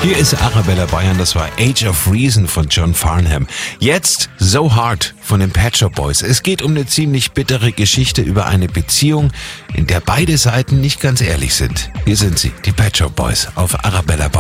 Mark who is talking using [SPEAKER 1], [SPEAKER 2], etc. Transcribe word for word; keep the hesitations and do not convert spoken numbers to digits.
[SPEAKER 1] Hier ist Arabella Bayern, das war Age of Reason von John Farnham. Jetzt So Hard von den Pet Shop Boys. Es geht um eine ziemlich bittere Geschichte über eine Beziehung, in der beide Seiten nicht ganz ehrlich sind. Hier sind sie, die Pet Shop Boys auf Arabella Bayern.